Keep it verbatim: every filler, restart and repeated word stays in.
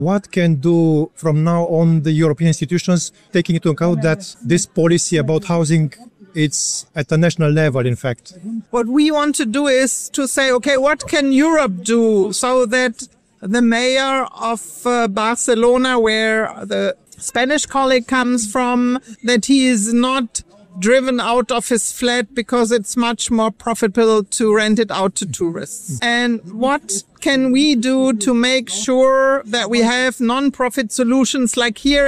What can do from now on the European institutions, taking into account that this policy about housing, it's at a national level, in fact? What we want to do is to say, okay, what can Europe do so that the mayor of uh, Barcelona, where the Spanish colleague comes from, that he is not driven out of his flat because it's much more profitable to rent it out to tourists. And what can we do to make sure that we have non-profit solutions like here